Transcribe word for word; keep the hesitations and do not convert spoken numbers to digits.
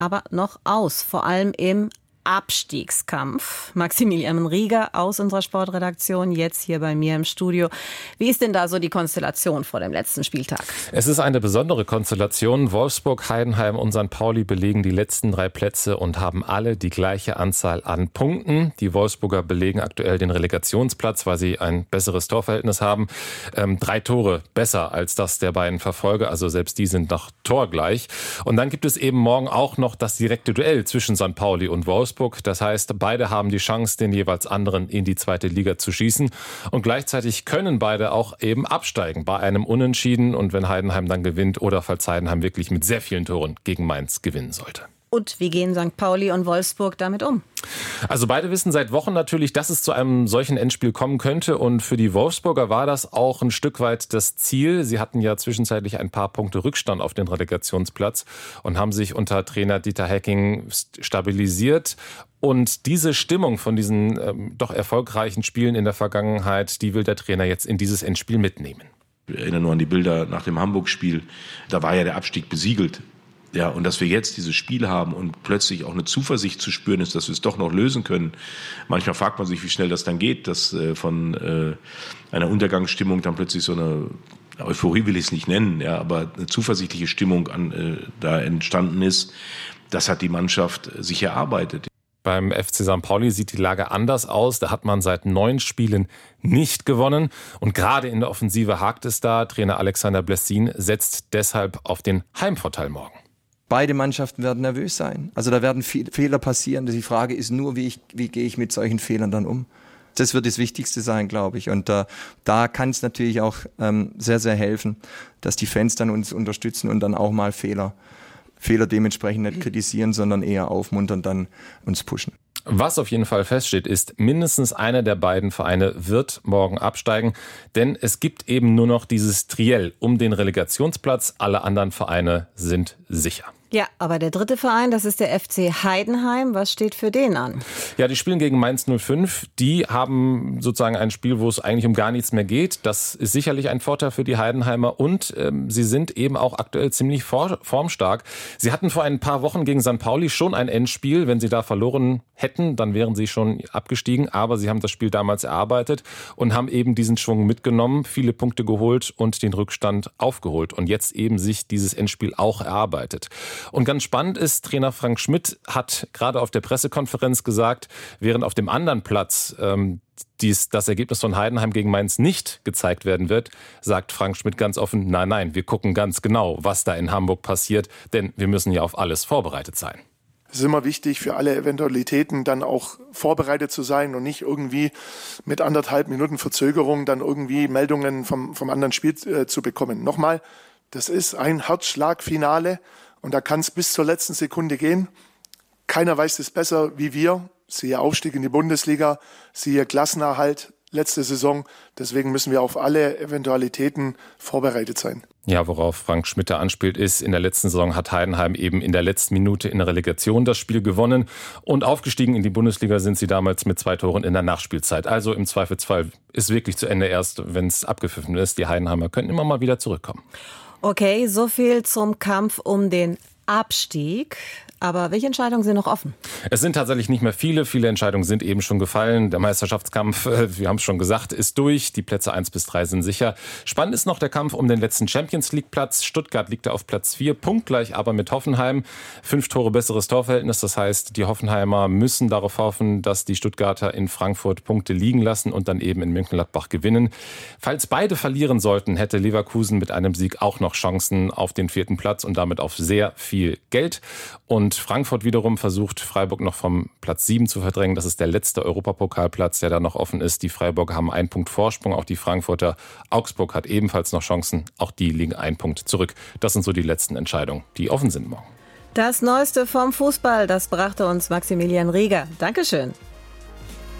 aber noch aus, vor allem im Abstiegskampf. Maximilian Rieger aus unserer Sportredaktion, jetzt hier bei mir im Studio. Wie ist denn da so die Konstellation vor dem letzten Spieltag? Es ist eine besondere Konstellation. Wolfsburg, Heidenheim und Sankt Pauli belegen die letzten drei Plätze und haben alle die gleiche Anzahl an Punkten. Die Wolfsburger belegen aktuell den Relegationsplatz, weil sie ein besseres Torverhältnis haben. Ähm, drei Tore besser als das der beiden Verfolger, also selbst die sind noch torgleich. Und dann gibt es eben morgen auch noch das direkte Duell zwischen Sankt Pauli und Wolfsburg. Das heißt, beide haben die Chance, den jeweils anderen in die zweite Liga zu schießen. Und gleichzeitig können beide auch eben absteigen bei einem Unentschieden. Und wenn Heidenheim dann gewinnt oder falls Heidenheim wirklich mit sehr vielen Toren gegen Mainz gewinnen sollte. Und wie gehen Sankt Pauli und Wolfsburg damit um? Also beide wissen seit Wochen natürlich, dass es zu einem solchen Endspiel kommen könnte. Und für die Wolfsburger war das auch ein Stück weit das Ziel. Sie hatten ja zwischenzeitlich ein paar Punkte Rückstand auf den Relegationsplatz und haben sich unter Trainer Dieter Hecking stabilisiert. Und diese Stimmung von diesen ähm, doch erfolgreichen Spielen in der Vergangenheit, die will der Trainer jetzt in dieses Endspiel mitnehmen. Wir erinnern nur an die Bilder nach dem Hamburg-Spiel. Da war ja der Abstieg besiegelt. Ja, und dass wir jetzt dieses Spiel haben und plötzlich auch eine Zuversicht zu spüren ist, dass wir es doch noch lösen können. Manchmal fragt man sich, wie schnell das dann geht, dass äh, von äh, einer Untergangsstimmung dann plötzlich so eine Euphorie will ich es nicht nennen, ja, aber eine zuversichtliche Stimmung an, äh, da entstanden ist. Das hat die Mannschaft sich erarbeitet. Beim F C Sankt Pauli sieht die Lage anders aus. Da hat man seit neun Spielen nicht gewonnen. Und gerade in der Offensive hakt es da. Trainer Alexander Blessin setzt deshalb auf den Heimvorteil morgen. Beide Mannschaften werden nervös sein. Also da werden viele Fehler passieren. Die Frage ist nur, wie, ich, wie gehe ich mit solchen Fehlern dann um? Das wird das Wichtigste sein, glaube ich. Und äh, da kann es natürlich auch ähm, sehr, sehr helfen, dass die Fans dann uns unterstützen und dann auch mal Fehler, Fehler dementsprechend nicht kritisieren, sondern eher aufmuntern, dann uns pushen. Was auf jeden Fall feststeht, ist, mindestens einer der beiden Vereine wird morgen absteigen, denn es gibt eben nur noch dieses Triell um den Relegationsplatz. Alle anderen Vereine sind sicher. Ja, aber der dritte Verein, das ist der F C Heidenheim. Was steht für den an? Ja, die spielen gegen Mainz null fünf. Die haben sozusagen ein Spiel, wo es eigentlich um gar nichts mehr geht. Das ist sicherlich ein Vorteil für die Heidenheimer. Und ähm, sie sind eben auch aktuell ziemlich for- formstark. Sie hatten vor ein paar Wochen gegen Sankt Pauli schon ein Endspiel. Wenn sie da verloren hätten, dann wären sie schon abgestiegen. Aber sie haben das Spiel damals erarbeitet und haben eben diesen Schwung mitgenommen, viele Punkte geholt und den Rückstand aufgeholt. Und jetzt eben sich dieses Endspiel auch erarbeitet. Und ganz spannend ist, Trainer Frank Schmidt hat gerade auf der Pressekonferenz gesagt, während auf dem anderen Platz ähm, dies, das Ergebnis von Heidenheim gegen Mainz nicht gezeigt werden wird, sagt Frank Schmidt ganz offen, nein, nein, wir gucken ganz genau, was da in Hamburg passiert, denn wir müssen ja auf alles vorbereitet sein. Es ist immer wichtig, für alle Eventualitäten dann auch vorbereitet zu sein und nicht irgendwie mit anderthalb Minuten Verzögerung dann irgendwie Meldungen vom, vom anderen Spiel äh, zu bekommen. Nochmal, das ist ein Herzschlagfinale. Und da kann es bis zur letzten Sekunde gehen. Keiner weiß es besser wie wir. Siehe Aufstieg in die Bundesliga, siehe Klassenerhalt letzte Saison. Deswegen müssen wir auf alle Eventualitäten vorbereitet sein. Ja, worauf Frank Schmidt da anspielt, ist, in der letzten Saison hat Heidenheim eben in der letzten Minute in der Relegation das Spiel gewonnen. Und aufgestiegen in die Bundesliga sind sie damals mit zwei Toren in der Nachspielzeit. Also im Zweifelsfall ist wirklich zu Ende erst, wenn es abgepfiffen ist. Die Heidenheimer können immer mal wieder zurückkommen. Okay, so viel zum Kampf um den Abstieg. Aber welche Entscheidungen sind noch offen? Es sind tatsächlich nicht mehr viele. Viele Entscheidungen sind eben schon gefallen. Der Meisterschaftskampf, wir haben es schon gesagt, ist durch. Die Plätze eins bis drei sind sicher. Spannend ist noch der Kampf um den letzten Champions-League-Platz. Stuttgart liegt da auf Platz vier, punktgleich aber mit Hoffenheim. Fünf Tore besseres Torverhältnis. Das heißt, die Hoffenheimer müssen darauf hoffen, dass die Stuttgarter in Frankfurt Punkte liegen lassen und dann eben in Mönchengladbach gewinnen. Falls beide verlieren sollten, hätte Leverkusen mit einem Sieg auch noch Chancen auf den vierten Platz und damit auf sehr viel Geld. Und Frankfurt wiederum versucht, Freiburg noch vom Platz sieben zu verdrängen. Das ist der letzte Europapokalplatz, der da noch offen ist. Die Freiburger haben einen Punkt Vorsprung, auch die Frankfurter. Augsburg hat ebenfalls noch Chancen. Auch die liegen einen Punkt zurück. Das sind so die letzten Entscheidungen, die offen sind morgen. Das Neueste vom Fußball, das brachte uns Maximilian Rieger. Dankeschön.